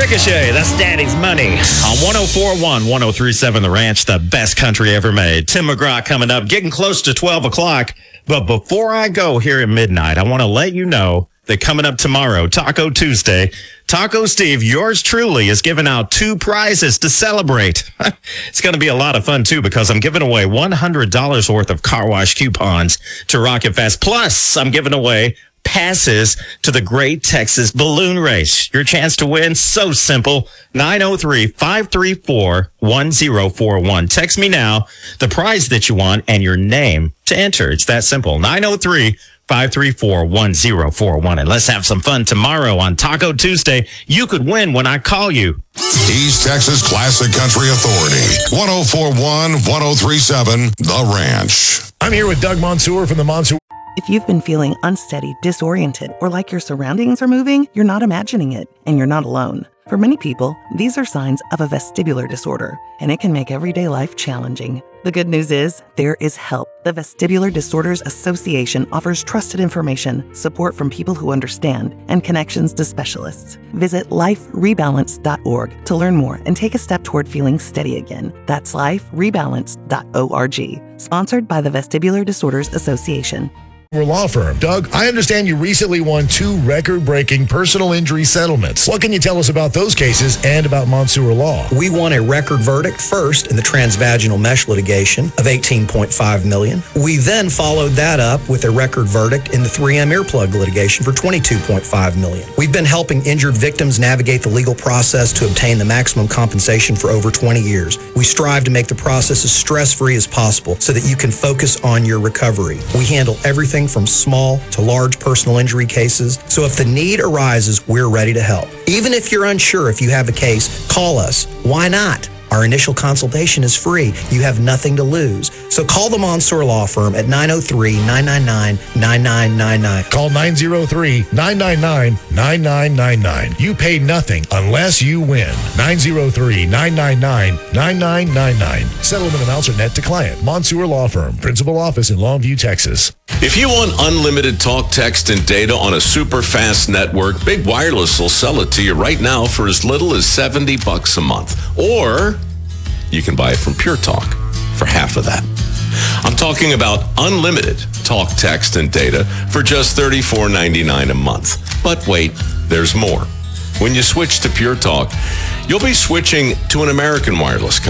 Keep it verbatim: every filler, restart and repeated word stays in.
Ricochet, that's Daddy's Money on one oh four point one, one oh three point seven The Ranch, the best country ever made. Tim McGraw coming up, getting close to twelve o'clock. But before I go here at midnight, I want to let you know that coming up tomorrow, Taco Tuesday, Taco Steve, yours truly, is giving out two prizes to celebrate. It's going to be a lot of fun, too, because I'm giving away one hundred dollars worth of car wash coupons to Rocket Fest. Plus, I'm giving away passes to the Great Texas Balloon Race. Your chance to win, so simple. nine oh three, five three four, one oh four one. Text me now the prize that you want and your name to enter. It's that simple. nine oh three, five three four, one oh four one. And let's have some fun tomorrow on Taco Tuesday. You could win when I call you. East Texas Classic Country Authority. one oh four point one, one oh three point seven The Ranch. I'm here with Doug Mansour from the Mansour. If you've been feeling unsteady, disoriented, or like your surroundings are moving, you're not imagining it, and you're not alone. For many people, these are signs of a vestibular disorder, and it can make everyday life challenging. The good news is, there is help. The Vestibular Disorders Association offers trusted information, support from people who understand, and connections to specialists. Visit life rebalance dot org to learn more and take a step toward feeling steady again. That's life rebalance dot org. Sponsored by the Vestibular Disorders Association. Law firm. Doug, I understand you recently won two record-breaking personal injury settlements. What can you tell us about those cases and about Mansour Law? We won a record verdict first in the transvaginal mesh litigation of eighteen point five million dollars. We then followed that up with a record verdict in the three M earplug litigation for twenty-two point five million dollars. We've been helping injured victims navigate the legal process to obtain the maximum compensation for over twenty years. We strive to make the process as stress-free as possible so that you can focus on your recovery. We handle everything from small to large personal injury cases. So if the need arises, we're ready to help. Even if you're unsure if you have a case, call us. Why not? Our initial consultation is free. You have nothing to lose. So call the Mansour Law Firm at nine oh three, nine nine nine, nine nine nine nine. Call nine oh three, nine nine nine, nine nine nine nine. You pay nothing unless you win. nine oh three, nine nine nine, nine nine nine nine. Settlement amounts are net to client. Mansour Law Firm. Principal office in Longview, Texas. If you want unlimited talk, text, and data on a super fast network, Big Wireless will sell it to you right now for as little as seventy bucks a month. Or you can buy it from Pure Talk for half of that. I'm talking about unlimited talk, text, and data for just thirty-four ninety-nine a month. But wait, there's more. When you switch to Pure Talk, you'll be switching to an American Wireless company.